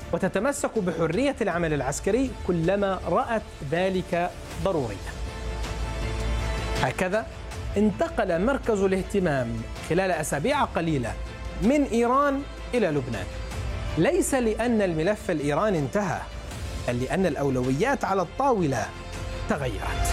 وتتمسك بحرية العمل العسكري كلما رأت ذلك ضروريا. هكذا انتقل مركز الاهتمام خلال أسابيع قليلة من إيران إلى لبنان، ليس لأن الملف الإيراني انتهى، بل لأن الأولويات على الطاولة تغيرت.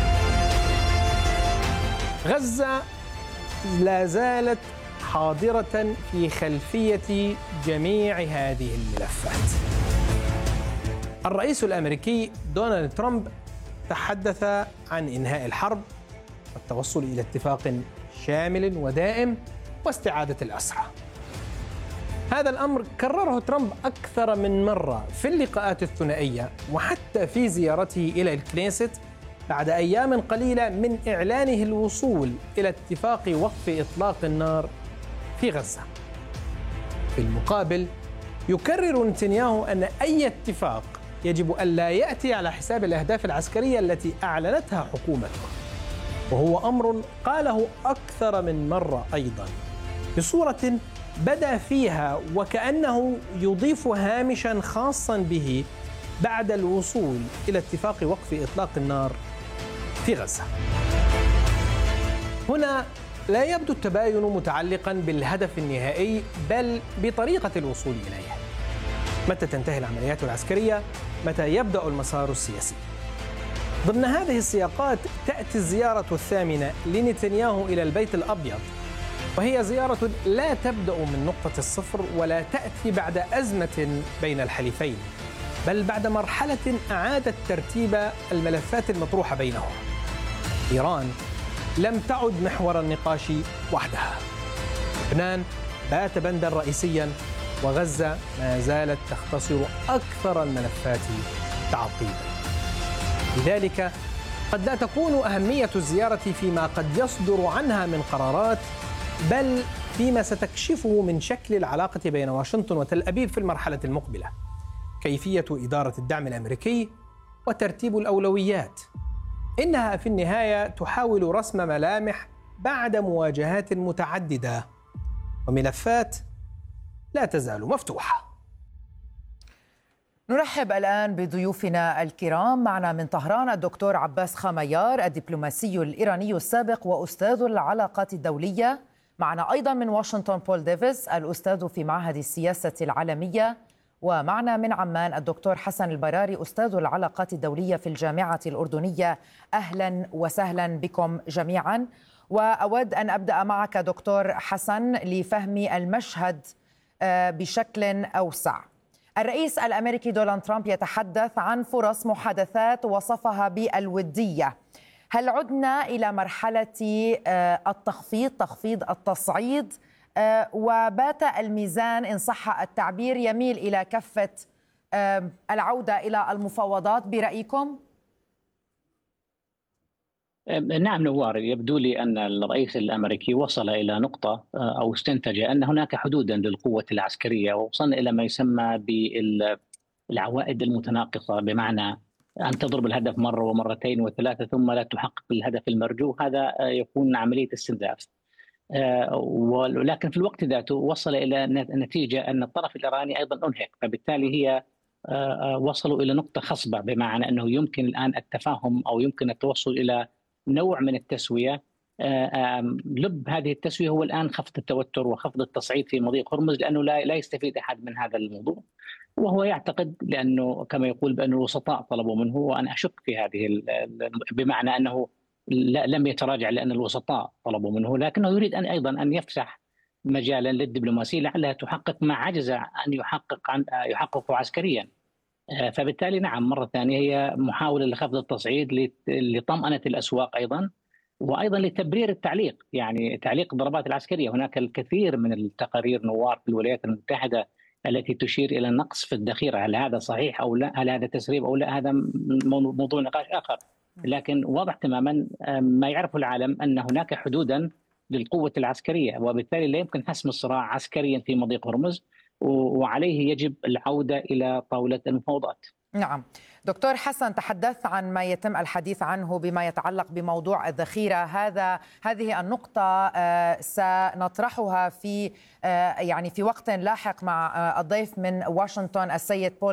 غزة لا زالت حاضرة في خلفية جميع هذه الملفات. الرئيس الأمريكي دونالد ترامب تحدث عن إنهاء الحرب والتوصل إلى اتفاق شامل ودائم واستعادة الأسرى. هذا الأمر كرره ترامب أكثر من مرة في اللقاءات الثنائية وحتى في زيارته إلى الكنيست بعد أيام قليلة من إعلانه الوصول إلى اتفاق وقف إطلاق النار في غزة. في المقابل يكرر نتنياهو أن أي اتفاق يجب ألا يأتي على حساب الأهداف العسكرية التي أعلنتها حكومته، وهو أمر قاله أكثر من مرة أيضا بصورة بدأ فيها وكأنه يضيف هامشا خاصا به بعد الوصول إلى اتفاق وقف إطلاق النار في غزة. هنا لا يبدو التباين متعلقا بالهدف النهائي بل بطريقة الوصول إليه. متى تنتهي العمليات العسكرية؟ متى يبدأ المسار السياسي؟ ضمن هذه السياقات تأتي الزيارة الثامنة لنتنياهو إلى البيت الأبيض، وهي زيارة لا تبدأ من نقطة الصفر ولا تأتي بعد أزمة بين الحليفين، بل بعد مرحلة أعادت ترتيب الملفات المطروحة بينهم. إيران لم تعد محور النقاش وحدها، لبنان بات بندا رئيسيا، وغزة ما زالت تختصر أكثر الملفات تعقيدا. لذلك قد لا تكون أهمية الزيارة فيما قد يصدر عنها من قرارات، بل فيما ستكشفه من شكل العلاقة بين واشنطن وتل أبيب في المرحلة المقبلة، كيفية إدارة الدعم الأمريكي وترتيب الأولويات. إنها في النهاية تحاول رسم ملامح بعد مواجهات متعددة وملفات لا تزال مفتوحة. نرحب الآن بضيوفنا الكرام. معنا من طهران الدكتور عباس خميار الدبلوماسي الإيراني السابق وأستاذ العلاقات الدولية. معنا أيضا من واشنطن بول ديفيس الأستاذ في معهد السياسة العالمية. ومعنا من عمان الدكتور حسن البراري أستاذ العلاقات الدولية في الجامعة الأردنية. أهلا وسهلا بكم جميعا. وأود أن أبدأ معك دكتور حسن لفهم المشهد بشكل أوسع. الرئيس الأمريكي دونالد ترامب يتحدث عن فرص محادثات وصفها بالودية. هل عدنا إلى مرحلة تخفيض التصعيد، وبات الميزان إن صح التعبير يميل إلى كفة العودة إلى المفاوضات برأيكم؟ نعم نوار، يبدو لي أن الرئيس الأمريكي وصل إلى نقطة أو استنتج أن هناك حدودا للقوة العسكرية، ووصلنا إلى ما يسمى بالعوائد المتناقصة، بمعنى أن تضرب الهدف مرة ومرتين وثلاثة ثم لا تحقق الهدف المرجو. هذا يكون عملية استنزاف. ولكن في الوقت ذاته وصل إلى نتيجة أن الطرف الإيراني أيضا أنهك، فبالتالي هي وصلوا إلى نقطة خصبة، بمعنى أنه يمكن الآن التفاهم أو يمكن التوصل إلى نوع من التسوية. لب هذه التسوية هو الآن خفض التوتر وخفض التصعيد في مضيق هرمز، لأنه لا يستفيد أحد من هذا الموضوع، وهو يعتقد لأنه كما يقول بأن الوسطاء طلبوا منه، وأنا أشك في هذه، بمعنى أنه لم يتراجع لأن الوسطاء طلبوا منه، لكنه يريد أيضا أن يفتح مجالا للدبلوماسية لعلها تحقق ما عجز أن يحققه عسكريا. فبالتالي نعم مرة ثانية هي محاولة لخفض التصعيد لطمأنة الأسواق أيضا، وأيضا لتبرير التعليق، يعني تعليق الضربات العسكرية. هناك الكثير من التقارير نوار في الولايات المتحدة التي تشير إلى النقص في الذخيرة. هل هذا صحيح أو لا؟ هل هذا تسريب أو لا؟ هذا موضوع نقاش آخر، لكن واضح تماما ما يعرفه العالم أن هناك حدودا للقوة العسكرية، وبالتالي لا يمكن حسم الصراع عسكريا في مضيق هرمز، وعليه يجب العودة إلى طاولة المفاوضات. نعم دكتور حسن، تحدث عن ما يتم الحديث عنه بما يتعلق بموضوع الذخيرة. هذه النقطة سنطرحها في وقت لاحق مع الضيف من واشنطن السيد بول